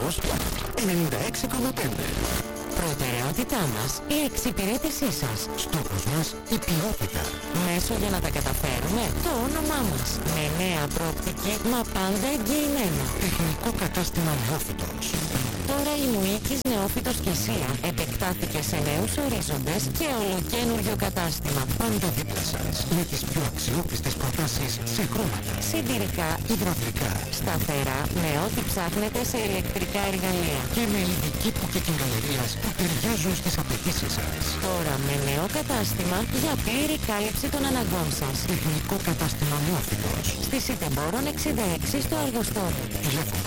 Ολυμπιακός 96,5. Προτεραιότητά μας η εξυπηρέτησή σας. Στόχος μας η ποιότητα. Μέσο για να τα καταφέρουμε το όνομά μας. Με νέα προοπτική, μα πάντα εγγυημένα. Τεχνικό κατάστημα Νεόφυτος. Τώρα η Μουίκης Νεόφυτος και Σία επεκτάθηκε σε νέους ορίζοντες και ολοκένουργιο κατάστημα. Πάντα δίπλα σας με τις πιο αξιόπιστες προτάσεις σε χρώματα, Συντηρικά, υδραυλικά σταθερά, με ό,τι ψάχνετε σε ηλεκτρικά εργαλεία. και με ειδική που και καγκαλερίας που ταιριάζουν στις απαιτήσεις σας. Τώρα με νέο κατάστημα για πλήρη κάλυψη των αναγκών σας. Τεχνικό κατάστημα Νεόφυτος. Στη Σιτεμπόρων 66 στο Αργοστόλι. Τηλέφωνο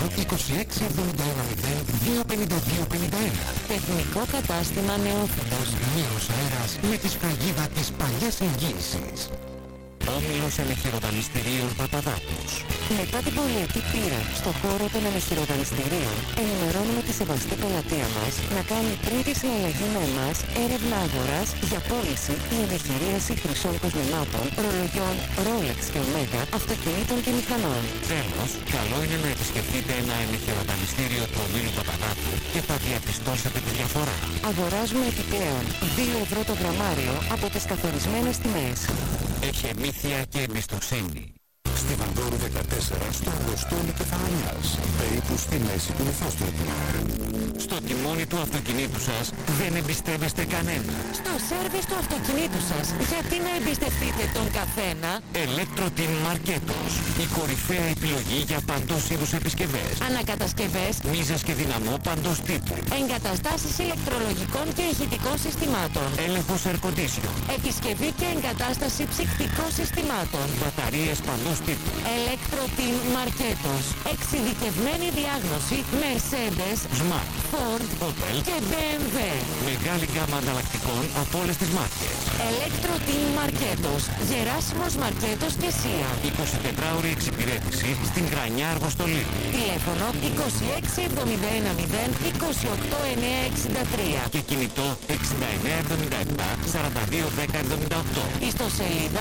2671025251. Τεχνικό κατάστημα Νεόφυτος. Νέος αέρας με τη σφραγίδα της παλιάς εγγύησης. Όμιλος Ελευθεροδανιστηρίων Παπαδάτος. Μετά την πολυετή πείρα στον χώρο των ελευθεροδανιστηρίων, ενημερώνουμε τη σεβαστή πελατεία μας να κάνει τρίτη συναλλαγή με εμάς έρευνα αγοράς για πώληση ή ενεχειρίαση χρυσών κοσμημάτων, ρολογιών, Rolex και Omega, αυτοκινήτων και μηχανών. Τέλος, καλό είναι να επισκεφτείτε ένα ελευθεροδανιστήριο του ομίλου Παπαδάτου και θα διαπιστώσετε τη διαφορά. Αγοράζουμε επιπλέον 2 ευρώ το γραμμάριο από τις καθορισμένες τιμές. Έχει εμήθεια και εμπιστοσύνη. Στη Βανδόρου 14 στο Αργοστόλι και Φαρανιάς, περίπου στη μέση του Μυθόστρατου. Στο τιμόνι του αυτοκινήτου σας δεν εμπιστεύεστε κανένα. Στο σέρβις του αυτοκινήτου σας, γιατί να εμπιστευτείτε τον καθένα? Electro-Team Marketos. Η κορυφαία επιλογή για παντός είδους επισκευές. Ανακατασκευές, Μίζας και δυναμό παντός τύπου. εγκαταστάσεις ηλεκτρολογικών και ηχητικών συστημάτων, Έλεγχος air condition. επισκευή και εγκατάσταση ψυκτικών συστημάτων. Μπαταρίες παντός τύπου. Electro-Team Marketos. Εξειδικευμένη διάγνωση Mercedes, Smart. Ford Opel. και BMW. Μεγάλη γκάμα ανταλλακτικών από όλες τις μάρκες. Electro-Team Marketos. Γεράσιμος Μαρκέτος και Σία. 24ωρη εξυπηρέτηση στην Κρανιά Αργοστολή. Τηλέφωνο 26710 28963. Και κινητό 6977 421078. Ιστοσελίδα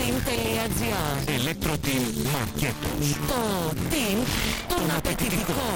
marketosteam.gr. Electro-Team Marketos. Το team των απαιτητικών.